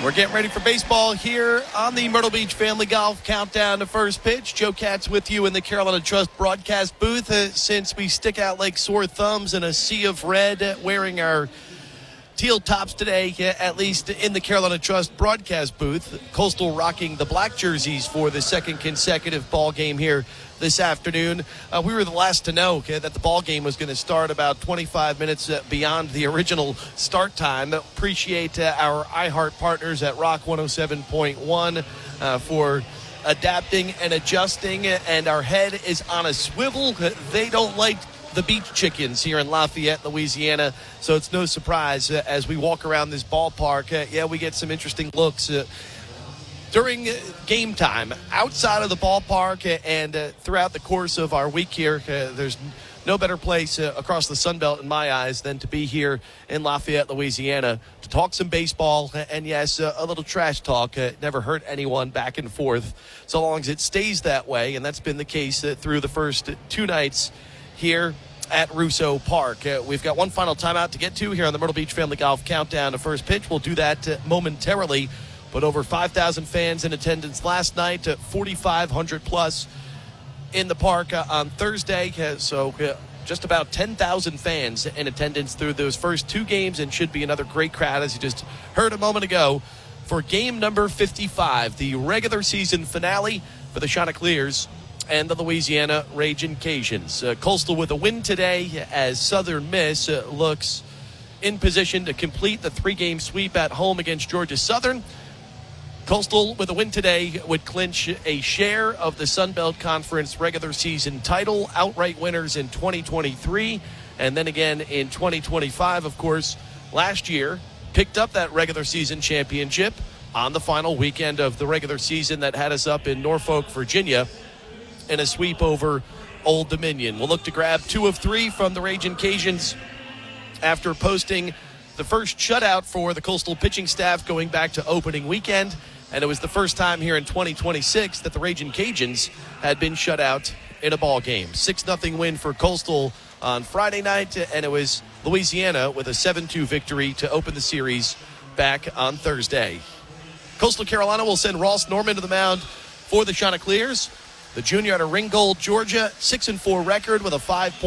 We're getting ready for baseball here on the Myrtle Beach Family Golf Countdown to First Pitch. Joe Katz with you in the Carolina Trust broadcast booth. Since we stick out like sore thumbs in a sea of red, wearing our teal tops today, at least in the Carolina Trust broadcast booth. Coastal rocking the black jerseys for the second consecutive ball game here this afternoon. We were the last to know that the ball game was going to start about 25 minutes beyond the original start time. Appreciate our iHeart partners at Rock 107.1 for adapting and adjusting, and our head is on a swivel. They don't like the beach chickens here in Lafayette, Louisiana, so it's no surprise as we walk around this ballpark. We get some interesting looks during game time outside of the ballpark and throughout the course of our week here. There's no better place across the Sun Belt in my eyes than to be here in Lafayette, Louisiana, to talk some baseball and, yes, a little trash talk. Never hurt anyone back and forth so long as it stays that way, and that's been the case through the first two nights here at Russo Park. We've got one final timeout to get to here on the Myrtle Beach Family Golf Countdown to First Pitch. We'll do that momentarily. But over 5,000 fans in attendance last night, 4,500 plus in the park on Thursday. So just about 10,000 fans in attendance through those first two games, and should be another great crowd, as you just heard a moment ago, for game number 55, the regular season finale for the Chanticleers and the Louisiana Ragin' Cajuns. Coastal with a win today as Southern Miss looks in position to complete the three-game sweep at home against Georgia Southern. Coastal, with a win today, would clinch a share of the Sun Belt Conference regular season title, outright winners in 2023, and then again in 2025, of course. Last year, picked up that regular season championship on the final weekend of the regular season that had us up in Norfolk, Virginia, in a sweep over Old Dominion. We'll look to grab 2 of 3 from the Ragin' Cajuns after posting the first shutout for the Coastal pitching staff going back to opening weekend. And it was the first time here in 2026 that the Ragin' Cajuns had been shut out in a ball game. 6-0 win for Coastal on Friday night, and it was Louisiana with a 7-2 victory to open the series back on Thursday. Coastal Carolina will send Ross Norman to the mound for the Chanticleers. The junior out of Ringgold, Georgia, 6-4 record with a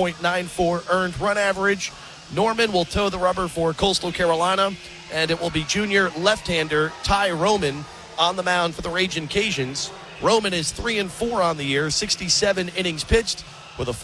5.94 earned run average. Norman will toe the rubber for Coastal Carolina, and it will be junior left-hander Ty Roman on the mound for the Ragin' Cajuns. Roman is 3-4 on the year, 67 innings pitched with a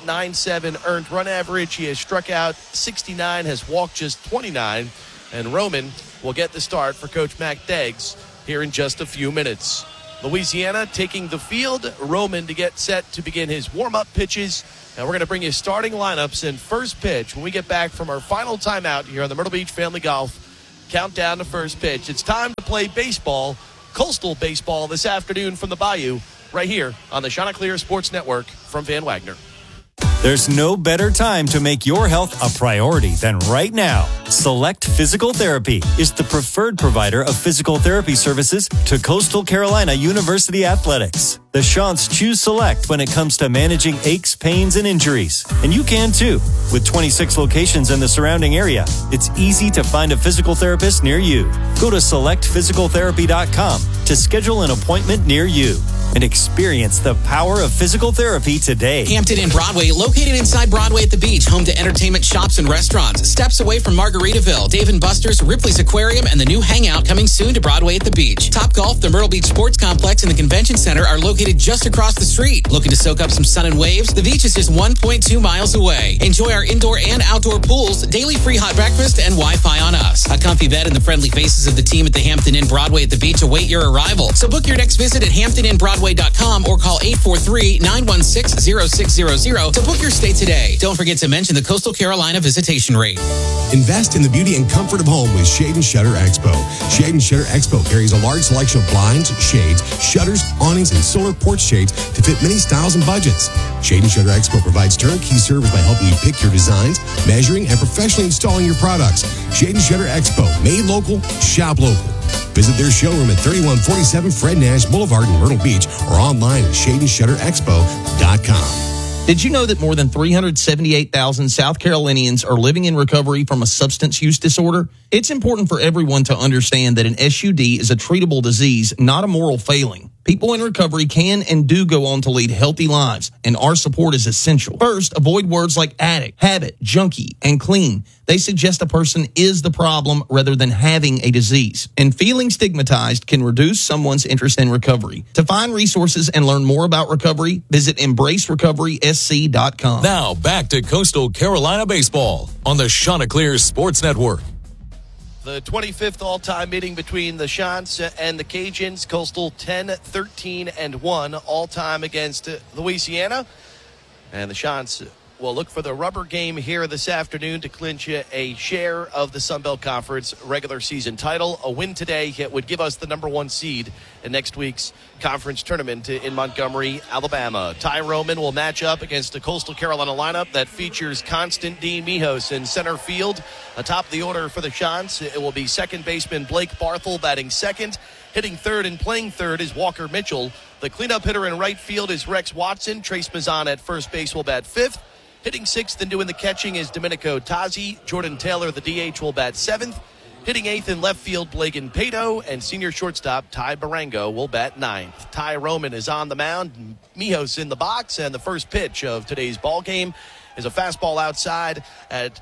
4.97 earned run average. He has struck out 69, has walked just 29, and Roman will get the start for Coach Mac Deggs here in just a few minutes. Louisiana taking the field. Roman to get set to begin his warm-up pitches. And we're going to bring you starting lineups and first pitch when we get back from our final timeout here on the Myrtle Beach Family Golf Countdown to First Pitch. It's time to play baseball, Coastal baseball, this afternoon from the Bayou, right here on the Chanticleer Sports Network from Van Wagner. There's no better time to make your health a priority than right now. Select Physical Therapy is the preferred provider of physical therapy services to Coastal Carolina University Athletics. The Chants choose Select when it comes to managing aches, pains, and injuries. And you can too. With 26 locations in the surrounding area, it's easy to find a physical therapist near you. Go to selectphysicaltherapy.com to schedule an appointment near you and experience the power of physical therapy today. Hampton Inn Broadway, located inside Broadway at the beach, home to entertainment, shops, and restaurants. Steps away from Margaritaville, Dave & Buster's, Ripley's Aquarium, and the new Hangout coming soon to Broadway at the beach. Top Golf, the Myrtle Beach Sports Complex, and the Convention Center are located just across the street. Looking to soak up some sun and waves? The beach is just 1.2 miles away. Enjoy our indoor and outdoor pools, daily free hot breakfast, and Wi-Fi on us. A comfy bed and the friendly faces of the team at the Hampton Inn Broadway at the beach await your arrival. So book your next visit at HamptonInnBroadway.com or call 843-916-0600 to book your stay today. Don't forget to mention the Coastal Carolina visitation rate. Invest in the beauty and comfort of home with Shade and Shutter Expo. Shade and Shutter Expo carries a large selection of blinds, shades, shutters, awnings, and solar porch shades to fit many styles and budgets. Shade and Shutter Expo provides turnkey service by helping you pick your designs, measuring, and professionally installing your products. Shade and Shutter Expo, made local, shop local. Visit their showroom at 3147 Fred Nash Boulevard in Myrtle Beach or online at shadeandshutterexpo.com. Did you know that more than 378,000 South Carolinians are living in recovery from a substance use disorder? It's important for everyone to understand that an SUD is a treatable disease, not a moral failing. People in recovery can and do go on to lead healthy lives, and our support is essential. First, avoid words like addict, habit, junkie, and clean. They suggest a person is the problem rather than having a disease. And feeling stigmatized can reduce someone's interest in recovery. To find resources and learn more about recovery, visit EmbraceRecoverySC.com. Now, back to Coastal Carolina baseball on the Chanticleer Sports Network. The 25th all-time meeting between the Chants and the Cajuns. Coastal 10-13-1 all-time against Louisiana. And the Chants will look for the rubber game here this afternoon to clinch a share of the Sun Belt Conference regular season title. A win today would give us the number 1 seed in next week's conference tournament in Montgomery, Alabama. Ty Roman will match up against a Coastal Carolina lineup that features Constantine Mijos in center field. Atop the order for the Chants, it will be second baseman Blake Barthel batting second. Hitting third and playing third is Walker Mitchell. The cleanup hitter in right field is Rex Watson. Trace Mazan at first base will bat fifth. Hitting sixth and doing the catching is Domenico Tazzi. Jordan Taylor, the DH, will bat seventh. Hitting eighth in left field, Blagan Pato. And senior shortstop, Ty Barango, will bat ninth. Ty Roman is on the mound. Mijos in the box. And the first pitch of today's ball game is a fastball outside at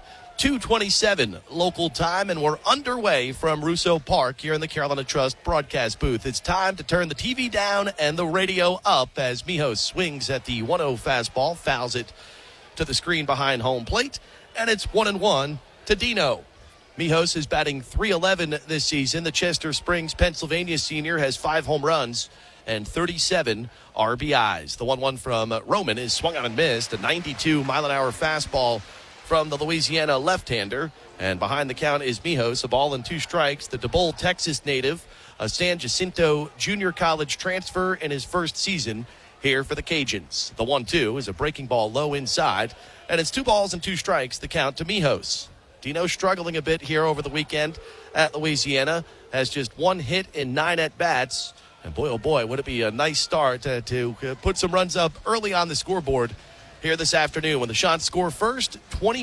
2:27 local time. And we're underway from Russo Park here in the Carolina Trust broadcast booth. It's time to turn the TV down and the radio up as Mijos swings at the 1-0 fastball, fouls it to the screen behind home plate, and it's 1-1 to Dino. Mijos is batting .311 this season. The Chester Springs, Pennsylvania senior has 5 home runs and 37 RBIs. The 1-1 from Roman is swung on and missed. A 92-mile-an-hour fastball from the Louisiana left-hander. And behind the count is Mijos, a ball and 2 strikes. The DeBoll, Texas native, a San Jacinto junior college transfer in his first season here for the Cajuns. The 1-2 is a breaking ball low inside, and it's 2 balls and 2 strikes, the count to Mijos. Dino struggling a bit here over the weekend at Louisiana, has just 1 hit in 9 at-bats, and boy, oh boy, would it be a nice start to put some runs up early on the scoreboard here this afternoon when the Chants score first,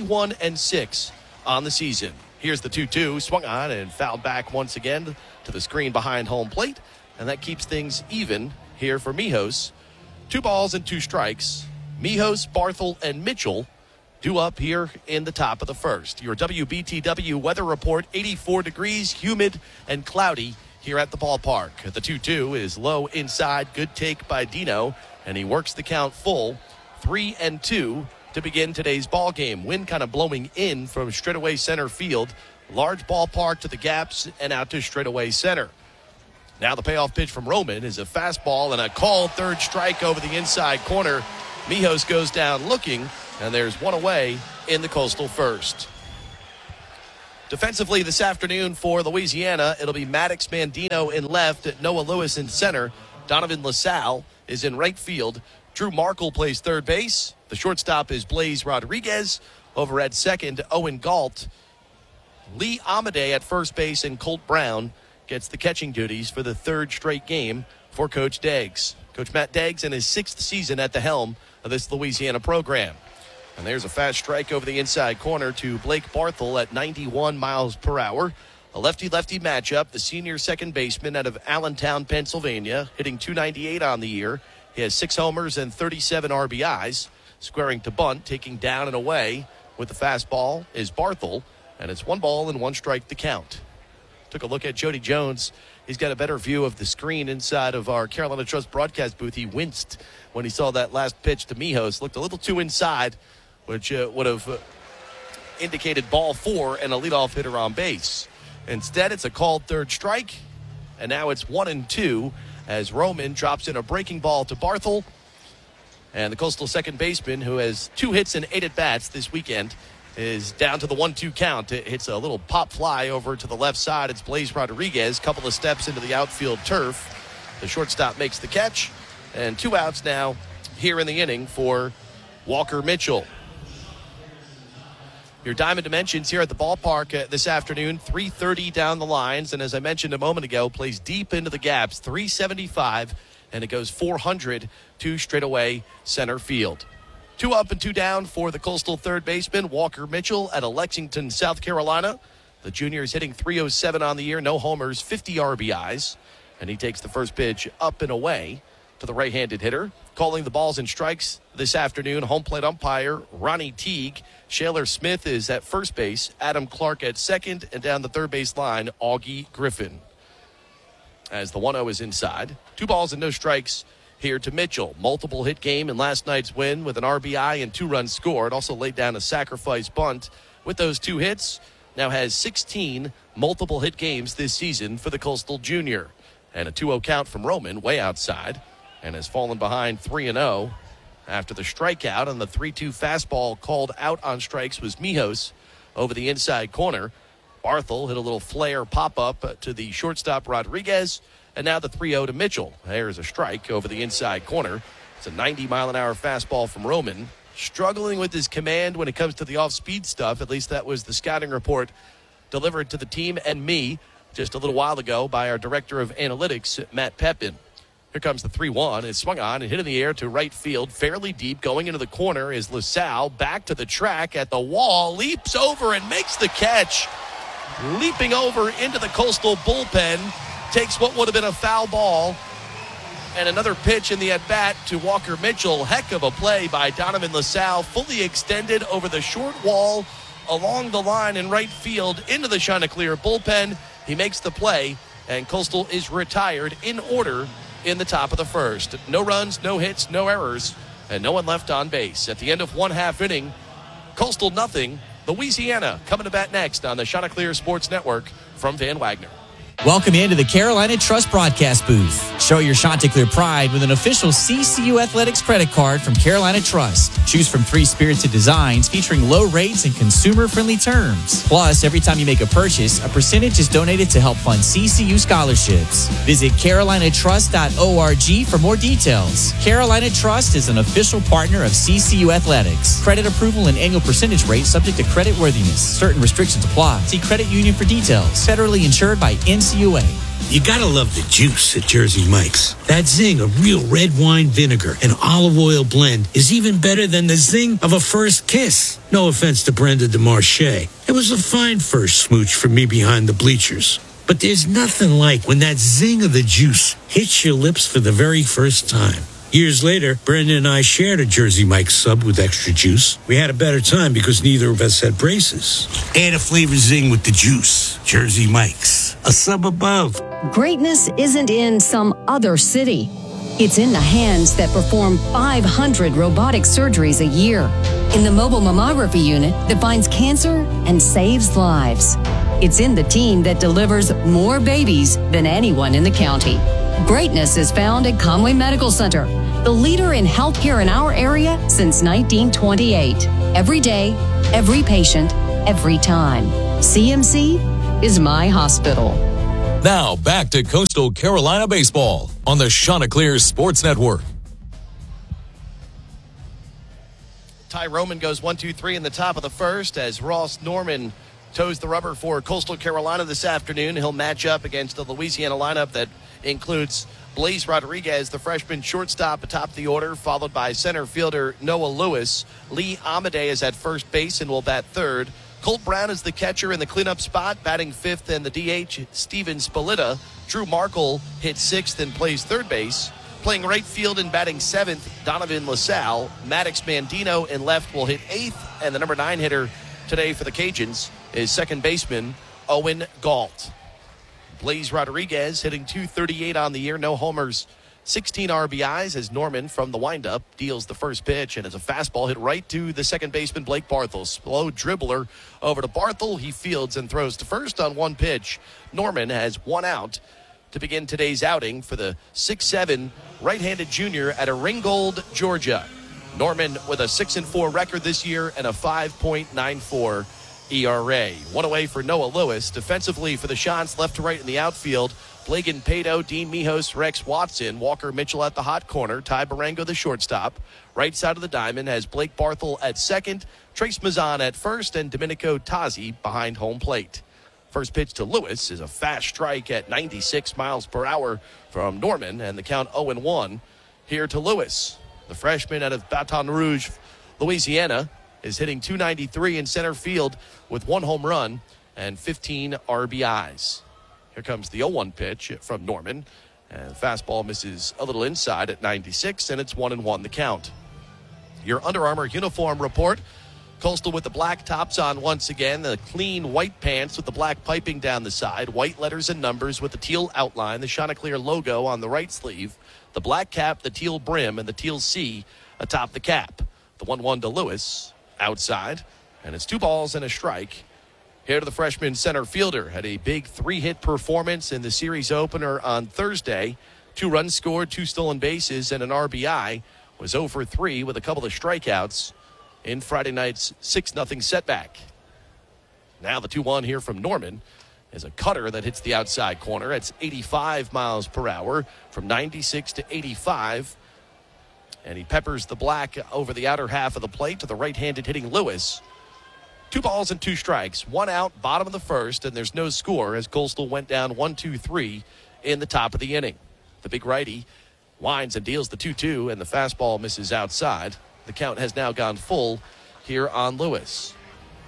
21-6 on the season. Here's the 2-2, swung on and fouled back once again to the screen behind home plate, and that keeps things even here for Mijos. 2 balls and 2 strikes. Mijos, Barthel, and Mitchell due up here in the top of the first. Your WBTW weather report, 84 degrees, humid and cloudy here at the ballpark. The 2-2 is low inside. Good take by Dino, and he works the count full. 3-2 to begin today's ball game. Wind kind of blowing in from straightaway center field. Large ballpark to the gaps and out to straightaway center. Now the payoff pitch from Roman is a fastball and a called third strike over the inside corner. Mijos goes down looking, and there's 1 away in the Coastal first. Defensively this afternoon for Louisiana, it'll be Maddox Mandino in left, Noah Lewis in center. Donovan LaSalle is in right field. Drew Markle plays third base. The shortstop is Blaze Rodriguez. Over at second, Owen Galt. Lee Amade at first base, and Colt Brown gets the catching duties for the 3rd straight game for Coach Deggs. Coach Matt Deggs in his 6th season at the helm of this Louisiana program. And there's a fast strike over the inside corner to Blake Barthel at 91 miles per hour. A lefty-lefty matchup. The senior second baseman out of Allentown, Pennsylvania, hitting .298 on the year. He has 6 homers and 37 RBIs. Squaring to bunt, taking down and away with the fastball is Barthel. And it's 1 ball and 1 strike to count. Took a look at Jody Jones. He's got a better view of the screen inside of our Carolina Trust broadcast booth. He winced when he saw that last pitch to Mijos. Looked a little too inside, which would have indicated ball 4 and a leadoff hitter on base. Instead, it's a called third strike, and now it's 1-2 as Roman drops in a breaking ball to Barthel. And the Coastal second baseman, who has 2 hits and 8 at-bats this weekend, is down to the 1-2 count. It hits a little pop fly over to the left side. It's Blaze Rodriguez, couple of steps into the outfield turf. The shortstop makes the catch, and 2 outs now here in the inning for Walker Mitchell. Your Diamond Dimensions here at the ballpark this afternoon, 330 down the lines, and as I mentioned a moment ago, plays deep into the gaps, 375, and it goes 400 to straightaway center field. 2 up and 2 down for the Coastal third baseman, Walker Mitchell, out of Lexington, South Carolina. The junior is hitting .307 on the year, no homers, 50 RBIs. And he takes the first pitch up and away to the right-handed hitter. Calling the balls and strikes this afternoon, home plate umpire Ronnie Teague. Shaler Smith is at first base, Adam Clark at second, and down the third base line, Augie Griffin. As the 1-0 is inside, 2 balls and no strikes here to Mitchell. Multiple hit game in last night's win with an RBI and 2 runs scored. Also laid down a sacrifice bunt with those 2 hits. Now has 16 multiple hit games this season for the Coastal junior. And a 2-0 count from Roman way outside, and has fallen behind 3-0 after the strikeout, and the 3-2 fastball called out on strikes was Mijos over the inside corner. Barthel hit a little flare pop-up to the shortstop Rodriguez, and now the 3-0 to Mitchell. There's a strike over the inside corner. It's a 90-mile-an-hour fastball from Roman. Struggling with his command when it comes to the off-speed stuff. At least that was the scouting report delivered to the team and me just a little while ago by our director of analytics, Matt Pepin. Here comes the 3-1. It's swung on and hit in the air to right field, fairly deep. Going into the corner is LaSalle. Back to the track at the wall. Leaps over and makes the catch. Leaping over into the Coastal bullpen. Takes what would have been a foul ball. And another pitch in the at-bat to Walker Mitchell. Heck of a play by Donovan LaSalle. Fully extended over the short wall along the line in right field into the Chanticleer bullpen. He makes the play, and Coastal is retired in order in the top of the first. No runs, no hits, no errors, and no one left on base. At the end of 1/2 inning, Coastal nothing. Louisiana coming to bat next on the Chanticleer Sports Network from Van Wagner. Welcome into the Carolina Trust broadcast booth. Show your Chanticleer pride with an official CCU Athletics credit card from Carolina Trust. Choose from 3 spirited designs featuring low rates and consumer-friendly terms. Plus, every time you make a purchase, a percentage is donated to help fund CCU scholarships. Visit carolinatrust.org for more details. Carolina Trust is an official partner of CCU Athletics. Credit approval and annual percentage rate subject to credit worthiness. Certain restrictions apply. See credit union for details. Federally insured by NCUA. You gotta love the juice at Jersey Mike's. That zing of real red wine vinegar and olive oil blend is even better than the zing of a first kiss. No offense to Brenda DeMarche. It was a fine first smooch for me behind the bleachers. But there's nothing like when that zing of the juice hits your lips for the very first time. Years later, Brenda and I shared a Jersey Mike's sub with extra juice. We had a better time because neither of us had braces. Add a flavor zing with the juice. Jersey Mike's. A sub above. Greatness isn't in some other city. It's in the hands that perform 500 robotic surgeries a year. In the mobile mammography unit that finds cancer and saves lives. It's in the team that delivers more babies than anyone in the county. Greatness is found at Conway Medical Center, the leader in healthcare in our area since 1928. Every day, every patient, every time. CMC is my hospital. Now back to Coastal Carolina baseball on the Chanticleer Sports Network. Ty Roman goes 1-2-3 in the top of the first as Ross Norman toes the rubber for Coastal Carolina this afternoon. He'll match up against the Louisiana lineup that includes Blaze Rodriguez, the freshman shortstop atop the order, followed by center fielder Noah Lewis. Lee Amade is at first base and will bat third. Colt Brown is the catcher in the cleanup spot, batting fifth, and the DH, Steven Spalita. Drew Markle hits sixth and plays third base. Playing right field and batting seventh, Donovan LaSalle. Maddox Mandino in left will hit eighth, and the number 9 hitter today for the Cajuns is second baseman Owen Galt. Blaze Rodriguez hitting .238 on the year, no homers, 16 RBIs as Norman from the windup deals the first pitch, and as a fastball hit right to the second baseman Blake Barthel. Slow dribbler over to Barthel. He fields and throws to first on one pitch. Norman has 1 out to begin today's outing for the 6'7" right-handed junior at Ringgold, Georgia. Norman with a 6-4 record this year and a 5.94 ERA. 1 away for Noah Lewis. Defensively for the Shants, left to right in the outfield, Blagan Pato, Dean Mijos, Rex Watson, Walker Mitchell at the hot corner, Ty Barango the shortstop. Right side of the diamond has Blake Barthel at second, Trace Mazan at first, and Domenico Tazzi behind home plate. First pitch to Lewis is a fast strike at 96 miles per hour from Norman, and the count 0-1 here to Lewis. The freshman out of Baton Rouge Louisiana is hitting .293 in center field with 1 home run and 15 RBIs. Here comes the 0-1 pitch from Norman. And fastball misses a little inside at 96, and it's 1-1 the count. Your Under Armour uniform report. Coastal with the black tops on once again. The clean white pants with the black piping down the side. White letters and numbers with the teal outline. The Chanticleer logo on the right sleeve. The black cap, the teal brim, and the teal C atop the cap. The 1-1 to Lewis outside. And it's 2 balls and a strike. Here to the freshman center fielder. Had a big 3-hit performance in the series opener on Thursday. 2 runs scored, 2 stolen bases, and an RBI. Was 0 for 3 with a couple of strikeouts in Friday night's 6-0 setback. Now the 2-1 here from Norman is a cutter that hits the outside corner. It's 85 miles per hour from 96 to 85. And he peppers the black over the outer half of the plate to the right-handed hitting Lewis. 2 balls and 2 strikes. 1 out, bottom of the first, and there's no score as Coastal went down 1-2-3 in the top of the inning. The big righty winds and deals the 2-2, and the fastball misses outside. The count has now gone full here on Lewis.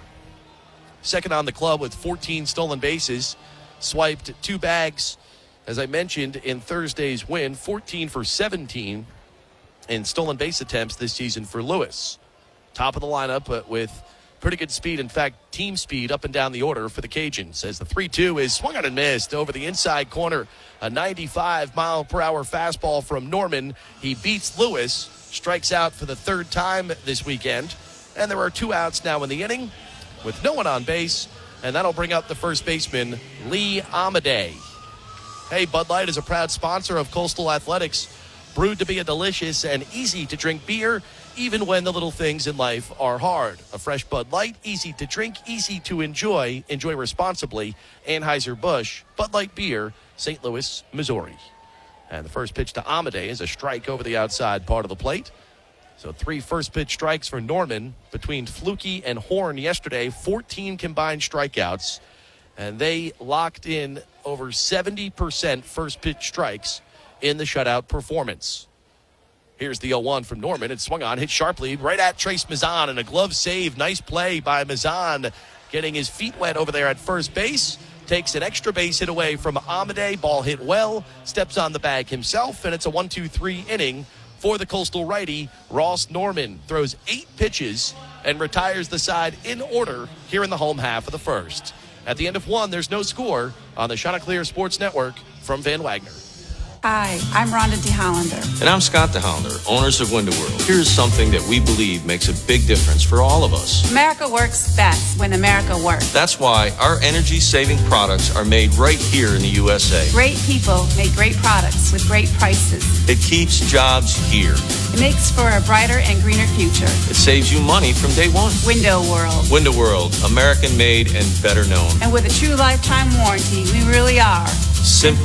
Second on the club with 14 stolen bases. Swiped 2 bags, as I mentioned, in Thursday's win. 14 for 17 in stolen base attempts this season for Lewis. Top of the lineup, but with pretty good speed. In fact, team speed up and down the order for the Cajuns. As the 3-2 is swung on and missed over the inside corner. A 95-mile-per-hour fastball from Norman. He beats Lewis, strikes out for the 3rd time this weekend. And there are 2 outs now in the inning with no one on base. And that'll bring up the first baseman, Lee Amadei. Hey, Bud Light is a proud sponsor of Coastal Athletics. Brewed to be a delicious and easy-to-drink beer, even when the little things in life are hard. A fresh Bud Light, easy to drink, easy to enjoy. Enjoy responsibly. Anheuser-Busch, Bud Light Beer, St. Louis, Missouri. And the first pitch to Amadei is a strike over the outside part of the plate. So 3 first-pitch strikes for Norman between Flukie and Horn yesterday. 14 combined strikeouts. And they locked in over 70% first-pitch strikes in the shutout performance. Here's the 0-1 from Norman. It's swung on, hit sharply right at Trace Mazan, and a glove save. Nice play by Mazan, getting his feet wet over there at first base. Takes an extra base hit away from Amadei. Ball hit well, steps on the bag himself, and it's a 1-2-3 inning for the Coastal righty. Ross Norman throws 8 pitches and retires the side in order here in the home half of the first. At the end of 1, there's no score on the Chanticleer Sports Network from Van Wagner. Hi, I'm Rhonda DeHollander. And I'm Scott DeHollander, owners of Window World. Here's something that we believe makes a big difference for all of us. America works best when America works. That's why our energy-saving products are made right here in the USA. Great people make great products with great prices. It keeps jobs here. It makes for a brighter and greener future. It saves you money from day one. Window World. Window World, American-made and better known. And with a true lifetime warranty, we really are simply